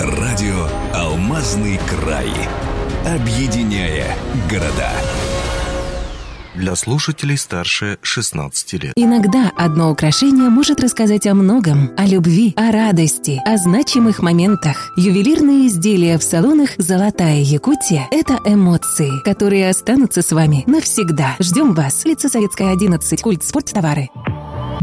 Радио «Алмазный край». Объединяя города. Для слушателей старше 16 лет. Иногда одно украшение может рассказать о многом. О любви, о радости, о значимых моментах. Ювелирные изделия в салонах «Золотая Якутия» — это эмоции, которые останутся с вами навсегда. Ждем вас. Улица Советская, 11. Культ спорттовары.